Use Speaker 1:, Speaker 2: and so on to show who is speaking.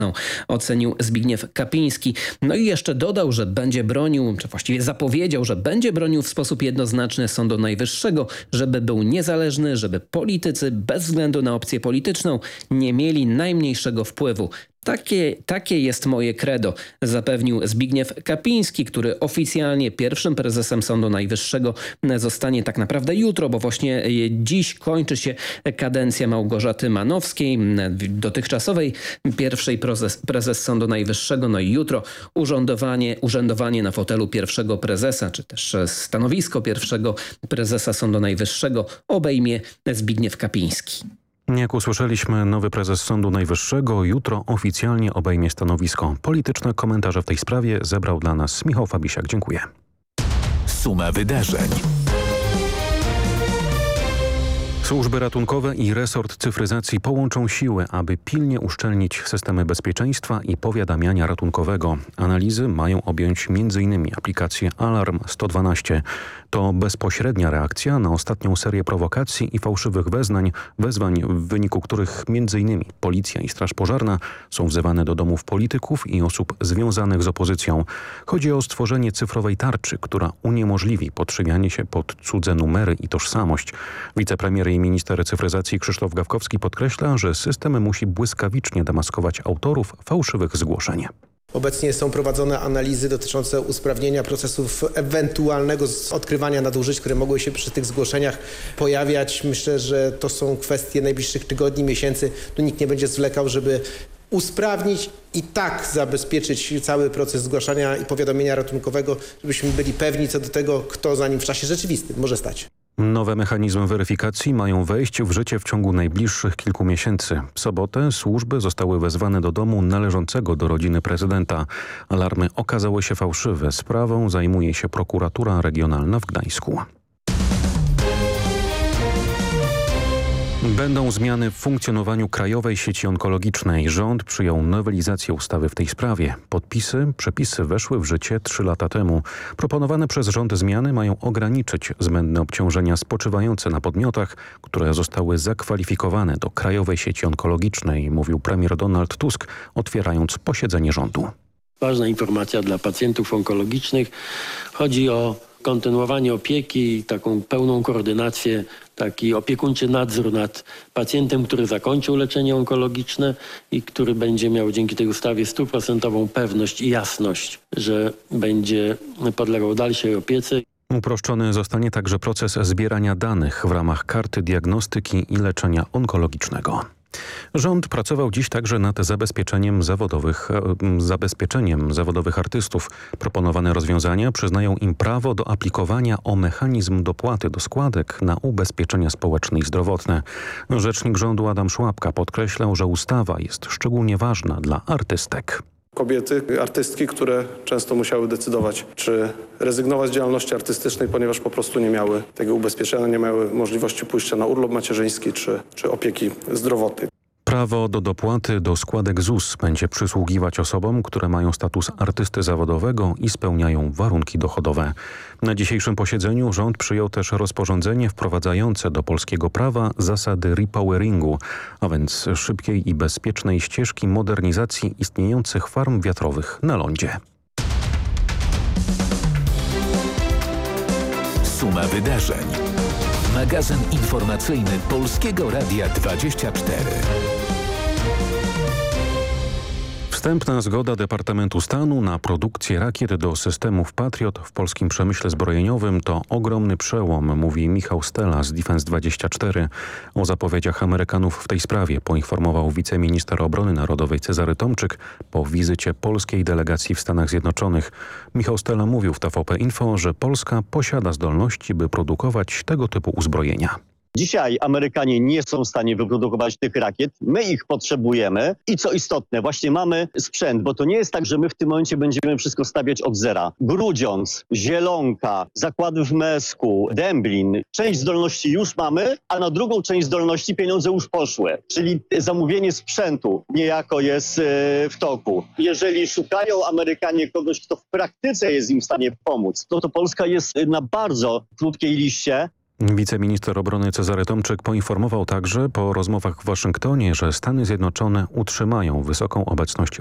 Speaker 1: ocenił Zbigniew Kapiński. No i jeszcze dodał, że będzie bronił, czy właściwie zapowiedział, że będzie bronił w sposób jednoznaczny Sądu Najwyższego, żeby był niezależny, żeby politycy bez względu na opcję polityczną nie mieli najmniejszego wpływu. Takie jest moje credo, zapewnił Zbigniew Kapiński, który oficjalnie pierwszym prezesem Sądu Najwyższego zostanie tak naprawdę jutro, bo właśnie dziś kończy się kadencja Małgorzaty Manowskiej, dotychczasowej pierwszej prezes Sądu Najwyższego. No i jutro urzędowanie na fotelu pierwszego prezesa, czy też stanowisko pierwszego prezesa Sądu Najwyższego obejmie Zbigniew Kapiński.
Speaker 2: Jak usłyszeliśmy, nowy prezes Sądu Najwyższego jutro oficjalnie obejmie stanowisko. Polityczne komentarze w tej sprawie zebrał dla nas Michał Fabisiak. Dziękuję.
Speaker 3: Suma wydarzeń.
Speaker 2: Służby ratunkowe i resort cyfryzacji połączą siły, aby pilnie uszczelnić systemy bezpieczeństwa i powiadamiania ratunkowego. Analizy mają objąć m.in. aplikację Alarm 112. To bezpośrednia reakcja na ostatnią serię prowokacji i fałszywych wezwań, w wyniku których m.in. policja i straż pożarna są wzywane do domów polityków i osób związanych z opozycją. Chodzi o stworzenie cyfrowej tarczy, która uniemożliwi podszywianie się pod cudze numery i tożsamość. Wicepremier i minister cyfryzacji Krzysztof Gawkowski podkreśla, że system musi błyskawicznie demaskować autorów fałszywych zgłoszeń.
Speaker 4: Obecnie są prowadzone analizy dotyczące usprawnienia procesów ewentualnego odkrywania nadużyć, które mogły się przy tych zgłoszeniach pojawiać. Myślę, że to są kwestie najbliższych tygodni, miesięcy. Tu nikt nie będzie zwlekał, żeby usprawnić i tak zabezpieczyć cały proces zgłaszania i powiadomienia ratunkowego, żebyśmy byli pewni co do tego, kto za nim w czasie rzeczywistym może stać.
Speaker 2: Nowe mechanizmy weryfikacji mają wejść w życie w ciągu najbliższych kilku miesięcy. W sobotę służby zostały wezwane do domu należącego do rodziny prezydenta. Alarmy okazały się fałszywe. Sprawą zajmuje się prokuratura regionalna w Gdańsku. Będą zmiany w funkcjonowaniu Krajowej Sieci Onkologicznej. Rząd przyjął nowelizację ustawy w tej sprawie. Przepisy weszły w życie 3 lata temu. Proponowane przez rząd zmiany mają ograniczyć zbędne obciążenia spoczywające na podmiotach, które zostały zakwalifikowane do Krajowej Sieci Onkologicznej, mówił premier Donald Tusk, otwierając posiedzenie rządu.
Speaker 5: Ważna informacja dla pacjentów onkologicznych. Chodzi o kontynuowanie opieki, taką pełną koordynację, taki opiekuńczy nadzór nad pacjentem, który zakończył leczenie onkologiczne i który będzie miał dzięki tej ustawie 100% pewność i jasność, że będzie podlegał dalszej opiece.
Speaker 2: Uproszczony zostanie także proces zbierania danych w ramach karty diagnostyki i leczenia onkologicznego. Rząd pracował dziś także nad zabezpieczeniem zawodowych artystów. Proponowane rozwiązania przyznają im prawo do aplikowania o mechanizm dopłaty do składek na ubezpieczenia społeczne i zdrowotne. Rzecznik rządu Adam Szłapka podkreślał, że ustawa jest szczególnie ważna dla artystek.
Speaker 6: Kobiety, artystki, które często musiały decydować, czy rezygnować z działalności artystycznej, ponieważ po prostu nie miały tego ubezpieczenia, nie miały możliwości pójścia na urlop macierzyński czy opieki zdrowotnej.
Speaker 2: Prawo do dopłaty do składek ZUS będzie przysługiwać osobom, które mają status artysty zawodowego i spełniają warunki dochodowe. Na dzisiejszym posiedzeniu rząd przyjął też rozporządzenie wprowadzające do polskiego prawa zasady repoweringu, a więc szybkiej i bezpiecznej ścieżki modernizacji istniejących farm wiatrowych na lądzie.
Speaker 3: Suma wydarzeń. Magazyn informacyjny Polskiego Radia 24.
Speaker 2: Wstępna zgoda Departamentu Stanu na produkcję rakiet do systemów Patriot w polskim przemyśle zbrojeniowym to ogromny przełom, mówi Michał Stela z Defense24. O zapowiedziach Amerykanów w tej sprawie poinformował wiceminister obrony narodowej Cezary Tomczyk po wizycie polskiej delegacji w Stanach Zjednoczonych. Michał Stela mówił w TVP Info, że Polska posiada zdolności, by produkować tego typu uzbrojenia.
Speaker 7: Dzisiaj Amerykanie nie są w stanie wyprodukować tych rakiet. My ich potrzebujemy i co istotne, właśnie mamy sprzęt, bo to nie jest tak, że my w tym momencie będziemy wszystko stawiać od zera. Grudziądz, Zielonka, zakłady w Mesku, Dęblin. Część zdolności już mamy, a na drugą część zdolności pieniądze już poszły. Czyli zamówienie sprzętu niejako jest w toku. Jeżeli szukają Amerykanie kogoś, kto w praktyce jest im w stanie pomóc, to Polska jest na bardzo krótkiej liście.
Speaker 2: Wiceminister obrony Cezary Tomczyk poinformował także po rozmowach w Waszyngtonie, że Stany Zjednoczone utrzymają wysoką obecność